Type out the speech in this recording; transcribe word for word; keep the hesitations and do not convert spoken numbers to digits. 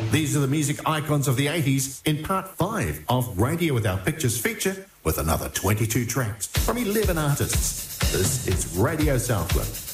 These are the music icons of the eighties in part five of Radio Without Pictures feature with another twenty-two tracks from eleven artists. This is Radio Southland.